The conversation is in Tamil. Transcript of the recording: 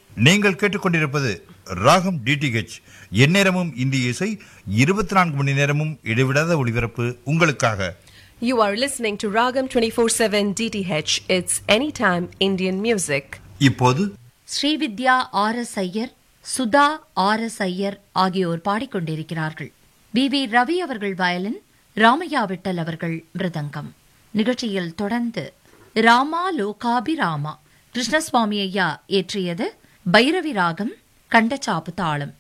நீங்கள் கேட்டுக்கொண்டிருப்பது ராகம் டிடிஹெச். எந்நேரமும் இந்திய இசை, 24 மணி நேரமும் இடைவிடாத ஒளிபரப்பு உங்களுக்காக. You are listening to Ragam 24/7 DTH. It's anytime Indian music. இப்போது ஸ்ரீவித்யா ஆர்.எஸ். ஐயர், சுதா ஆர்.எஸ். ஐயர் ஆகியோர் பாடிக்கொண்டிருக்கிறார்கள். வி. ரவி அவர்கள் வயலின், ராமையா விட்டல் அவர்கள் மிருதங்கம். நிகழ்ச்சியில் தொடர்ந்து ராமா லோகாபிராமா கிருஷ்ணசுவாமி ஐயா இயற்றியது பைரவி ராகம் கண்டச்சாப்பு தாளம்.